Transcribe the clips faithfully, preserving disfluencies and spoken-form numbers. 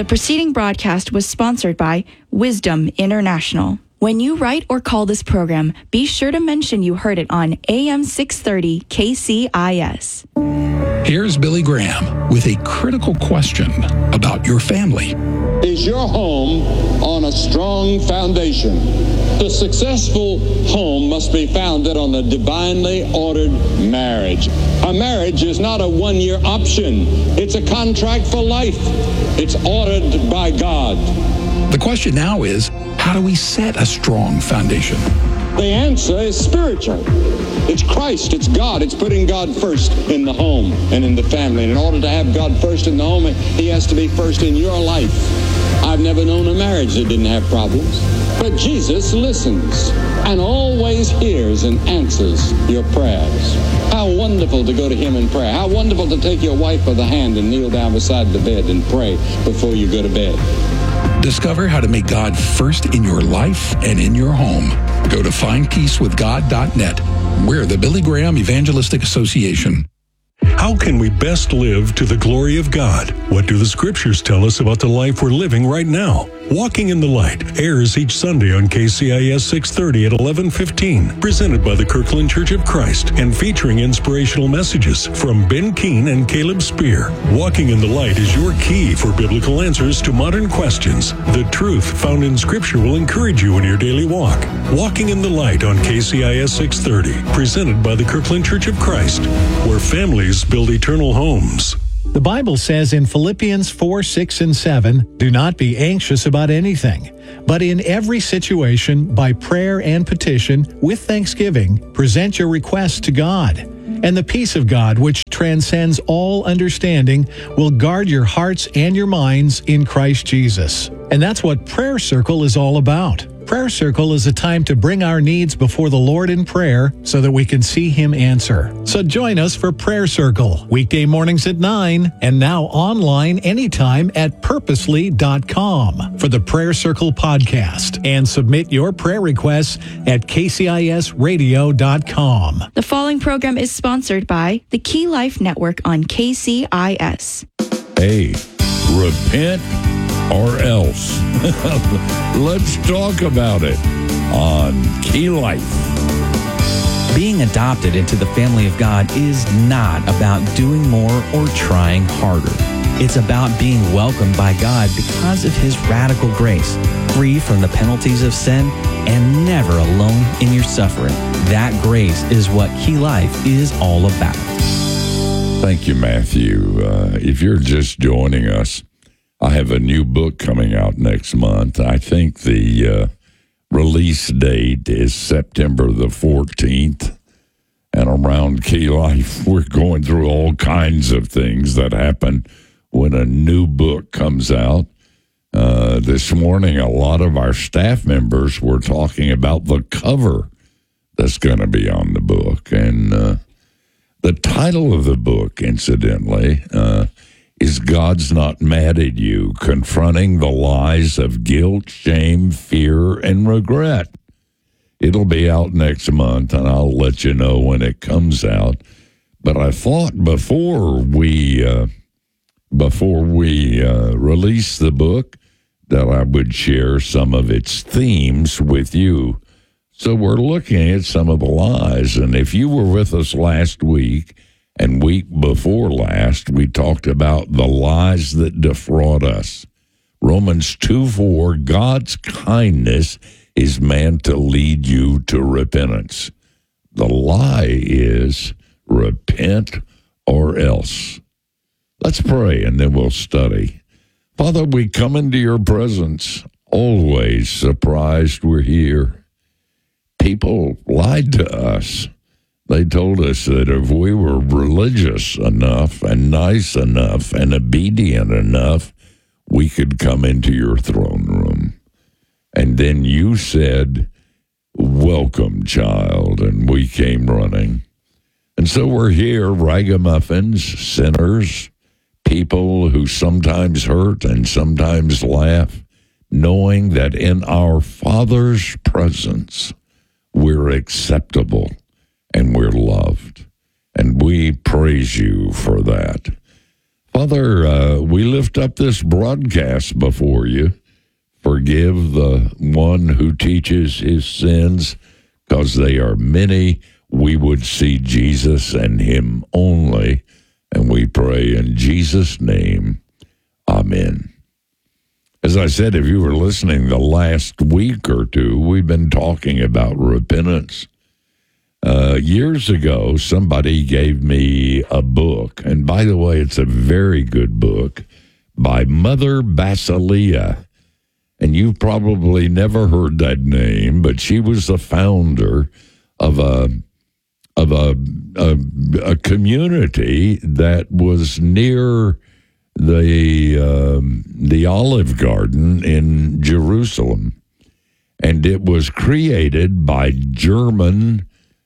The preceding broadcast was sponsored by Wisdom International. When you write or call this program, be sure to mention you heard it on A M six thirty K C I S. Here's Billy Graham with a critical question about your family. Is your home on a strong foundation? The successful home must be founded on a divinely ordered marriage. A marriage is not a one-year option. It's a contract for life. It's ordered by God. The question now is, how do we set a strong foundation? The answer is spiritual. It's Christ, it's God. It's putting God first in the home and in the family. And in order to have God first in the home, he has to be first in your life. I've never known a marriage that didn't have problems. But Jesus listens and always hears and answers your prayers. How wonderful to go to him in prayer. How wonderful to take your wife by the hand and kneel down beside the bed and pray before you go to bed. Discover how to make God first in your life and in your home. Go to find peace with god dot net. We're the Billy Graham Evangelistic Association. How can we best live to the glory of God? What do the scriptures tell us about the life we're living right now? Walking in the Light airs each Sunday on K C I S six thirty at eleven fifteen, presented by the Kirkland Church of Christ and featuring inspirational messages from Ben Keene and Caleb Spear. Walking in the Light is your key for biblical answers to modern questions. The truth found in Scripture will encourage you in your daily walk. Walking in the Light on K C I S six thirty, presented by the Kirkland Church of Christ, where families build eternal homes. The Bible says in Philippians four, six, and seven, do not be anxious about anything, but in every situation, by prayer and petition, with thanksgiving, present your requests to God. And the peace of God, which transcends all understanding, will guard your hearts and your minds in Christ Jesus. And that's what Prayer Circle is all about. Prayer Circle is a time to bring our needs before the Lord in prayer so that we can see Him answer. So join us for Prayer Circle, weekday mornings at nine, and now online anytime at purposely dot com for the Prayer Circle podcast. And submit your prayer requests at K C I S radio dot com. The following program is sponsored by the Key Life Network on K C I S. Hey, repent or else. Let's talk about it on Key Life. Being adopted into the family of God is not about doing more or trying harder. It's about being welcomed by God because of His radical grace, free from the penalties of sin, and never alone in your suffering. That grace is what Key Life is all about. Thank you, Matthew. Uh, if you're just joining us, I have a new book coming out next month. I think the uh, release date is September the fourteenth. And around Key Life, we're going through all kinds of things that happen when a new book comes out. Uh, this morning, a lot of our staff members were talking about the cover that's going to be on the book. And uh, the title of the book, incidentally, uh, is God's Not Mad at You, Confronting the Lies of Guilt, Shame, Fear, and Regret. It'll be out next month, and I'll let you know when it comes out. But I thought before we uh, before we uh, release the book that I would share some of its themes with you. So we're looking at some of the lies, and if you were with us last week, and week before last, we talked about the lies that defraud us. Romans two four, God's kindness is meant to lead you to repentance. The lie is repent or else. Let's pray and then we'll study. Father, we come into your presence, always surprised we're here. People lied to us. They told us that if we were religious enough and nice enough and obedient enough, we could come into your throne room. And then you said, welcome, child, and we came running. And so we're here, ragamuffins, sinners, people who sometimes hurt and sometimes laugh, knowing that in our Father's presence, we're acceptable. And we're loved. And we praise you for that. Father, uh, we lift up this broadcast before you. Forgive the one who teaches his sins, because they are many. We would see Jesus and him only. And we pray in Jesus' name. Amen. As I said, if you were listening the last week or two, we've been talking about repentance. Uh, years ago, somebody gave me a book. And by the way, it's a very good book by Mother Basilia. And you've probably never heard that name, but she was the founder of a of a, a, a community that was near the um, the Olive Garden in Jerusalem, and it was created by German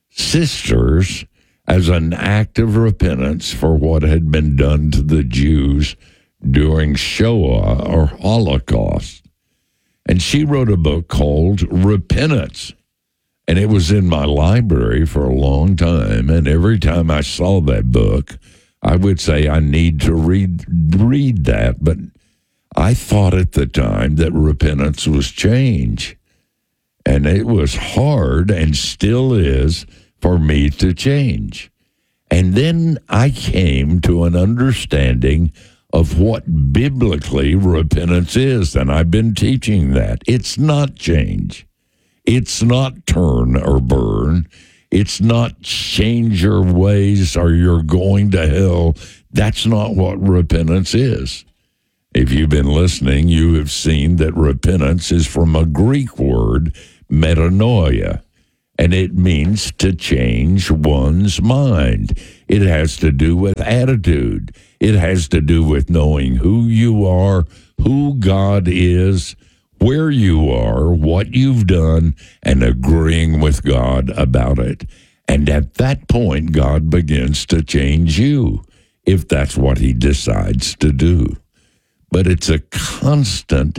sisters as an act of repentance for what had been done to the Jews during Shoah or Holocaust. And she wrote a book called Repentance. And it was in my library for a long time. And every time I saw that book, I would say, I need to read read that. But I thought at the time that repentance was change. And it was hard, and still is, for me to change. And then I came to an understanding of what biblically repentance is. And I've been teaching that. It's not change. It's not turn or burn. It's not change your ways or you're going to hell. That's not what repentance is. If you've been listening, you have seen that repentance is from a Greek word, metanoia, and it means to change one's mind. It has to do with attitude. It has to do with knowing who you are, who God is, where you are, what you've done, and agreeing with God about it. And at that point, God begins to change you, if that's what he decides to do. But it's a constant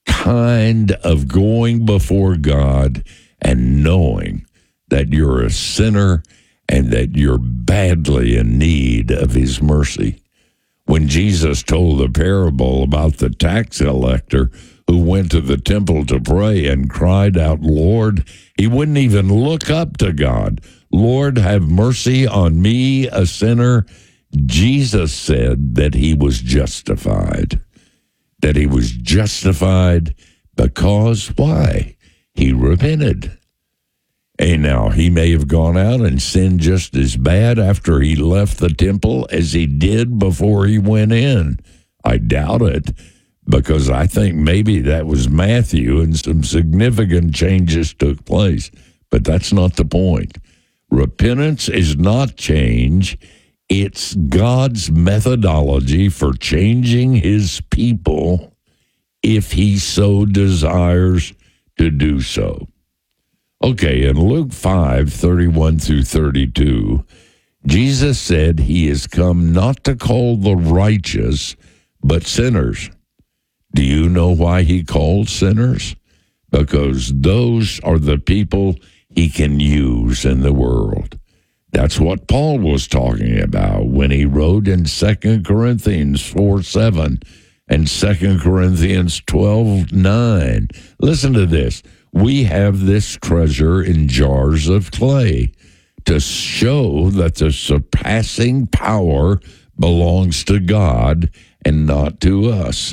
kind of going before God and knowing that you're a sinner and that you're badly in need of his mercy. When Jesus told the parable about the tax collector who went to the temple to pray and cried out, Lord, he wouldn't even look up to God. Lord, have mercy on me, a sinner. Jesus said that he was justified. That he was justified because, why? He repented. And now, he may have gone out and sinned just as bad after he left the temple as he did before he went in. I doubt it, because I think maybe that was Matthew and some significant changes took place. But that's not the point. Repentance is not change. It's God's methodology for changing his people if he so desires to do so. Okay, in Luke five, thirty-one through thirty-two, Jesus said he has come not to call the righteous, but sinners. Do you know why he called sinners? Because those are the people he can use in the world. That's what Paul was talking about when he wrote in Second Corinthians four seven and Second Corinthians twelve nine. Listen to this. We have this treasure in jars of clay to show that the surpassing power belongs to God and not to us.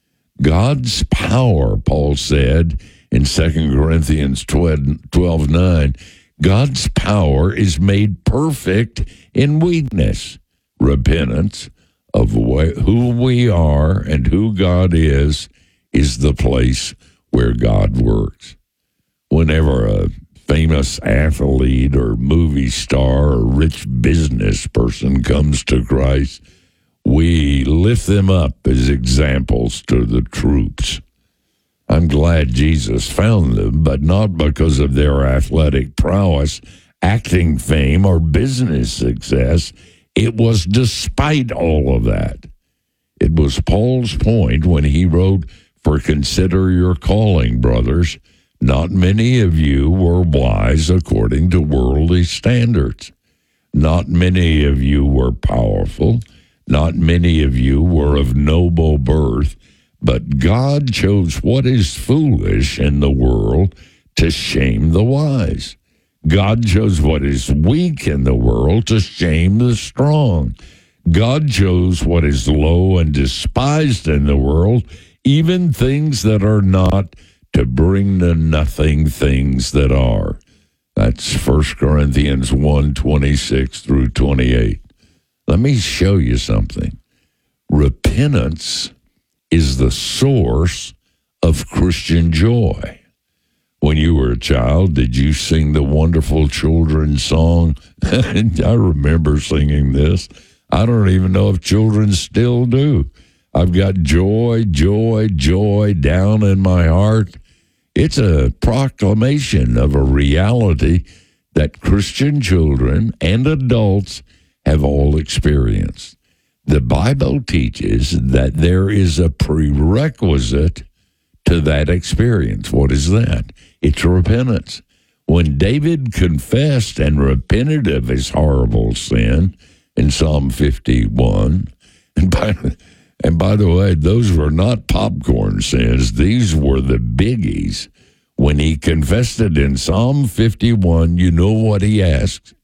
God's power, Paul said in Second Corinthians twelve nine, God's power is made perfect in weakness. Repentance of who we are and who God is is the place where God works. Whenever a famous athlete or movie star or rich business person comes to Christ, we lift them up as examples to the troops. I'm glad Jesus found them, but not because of their athletic prowess, acting fame, or business success. It was despite all of that. It was Paul's point when he wrote, "For consider your calling, brothers. Not many of you were wise according to worldly standards. Not many of you were powerful. Not many of you were of noble birth, but God chose what is foolish in the world to shame the wise. God chose what is weak in the world to shame the strong. God chose what is low and despised in the world, even things that are not, to bring to nothing things that are. That's First Corinthians one, twenty-six through twenty-eight. Let me show you something. Repentance is the source of Christian joy. When you were a child, did you sing the wonderful children's song? I remember singing this. I don't even know if children still do. I've got joy, joy, joy down in my heart. It's a proclamation of a reality that Christian children and adults have all experienced. The Bible teaches that there is a prerequisite to that experience. What is that? It's repentance. When David confessed and repented of his horrible sin in Psalm fifty-one, and by, and by the way, those were not popcorn sins. These were the biggies. When he confessed it in Psalm fifty-one, you know what he asked?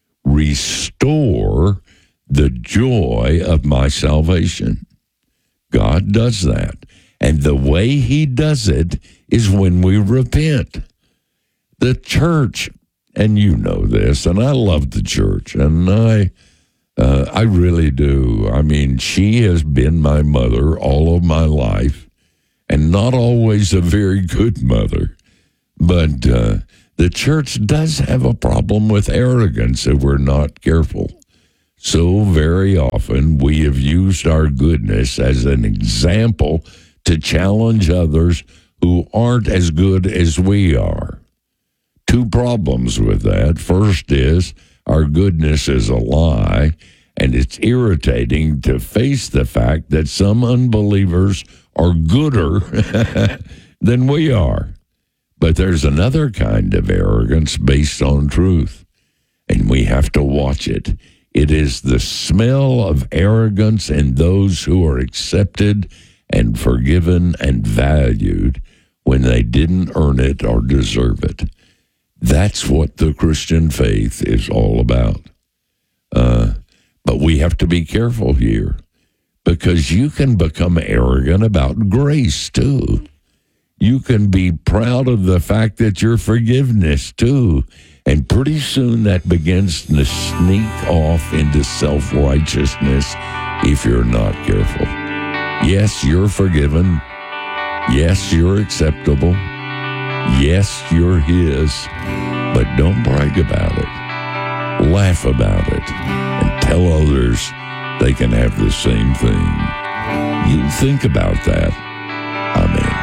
Restore the joy of my salvation. God does that. And the way he does it is when we repent. The church, and you know this, and I love the church, and I uh, I really do. I mean, she has been my mother all of my life, and not always a very good mother. But uh, the church does have a problem with arrogance if we're not careful. So very often we have used our goodness as an example to challenge others who aren't as good as we are. Two problems with that. First is our goodness is a lie, and it's irritating to face the fact that some unbelievers are gooder than we are. But there's another kind of arrogance based on truth, and we have to watch it. It is the smell of arrogance in those who are accepted and forgiven and valued when they didn't earn it or deserve it. That's what the Christian faith is all about. Uh, but we have to be careful here, because you can become arrogant about grace too. You can be proud of the fact that you're forgiveness too. And pretty soon that begins to sneak off into self-righteousness if you're not careful. Yes, you're forgiven. Yes, you're acceptable. Yes, you're his. But don't brag about it. Laugh about it. And tell others they can have the same thing. You think about that. Amen.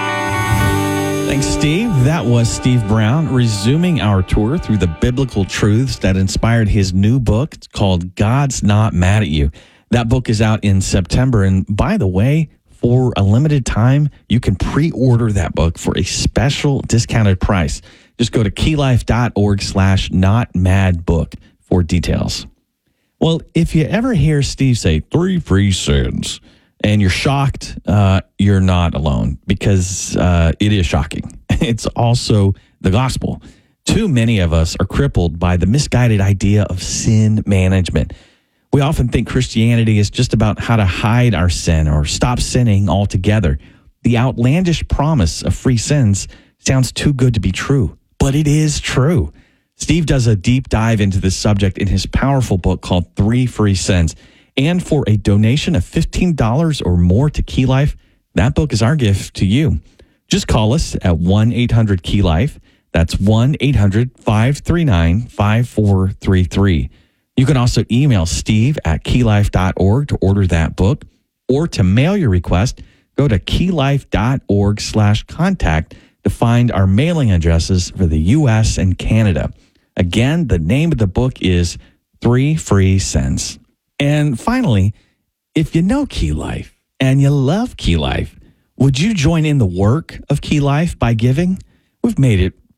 Thanks, Steve. That was Steve Brown resuming our tour through the biblical truths that inspired his new book. It's called God's Not Mad at You. That book is out in September. And by the way, for a limited time, you can pre-order that book for a special discounted price. Just go to keylife.org slash not mad book for details. Well, if you ever hear Steve say three free sins, and you're shocked, uh, you're not alone, because uh, it is shocking. It's also the gospel. Too many of us are crippled by the misguided idea of sin management. We often think Christianity is just about how to hide our sin or stop sinning altogether. The outlandish promise of free sins sounds too good to be true, but it is true. Steve does a deep dive into this subject in his powerful book called Three Free Sins. And for a donation of fifteen dollars or more to Key Life, that book is our gift to you. Just call us at one eight hundred key life. That's one eight hundred five three nine five four three three. You can also email Steve at keylife dot org to order that book, or to mail your request, go to keylife.org slash contact to find our mailing addresses for the U S and Canada. Again, the name of the book is Three Free Sins. And finally, if you know Key Life and you love Key Life, would you join in the work of Key Life by giving? We've made it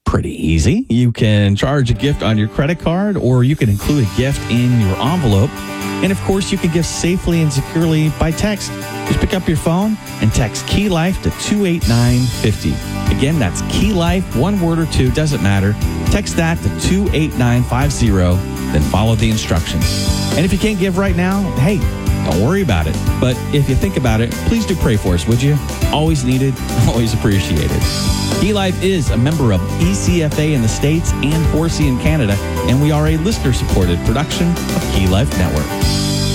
Pretty easy. You can charge a gift on your credit card, or you can include a gift in your envelope. And of course, you can gift safely and securely by text. Just pick up your phone and text Key Life to two eight nine five zero. Again, that's Key Life, one word or two, doesn't matter. Text that to two eight nine five zero, then follow the instructions. And if you can't give right now, hey, don't worry about it. But if you think about it, please do pray for us, would you? Always needed, always appreciated. Key Life is a member of E C F A in the States and F O R C in Canada, and we are a listener-supported production of Key Life Network.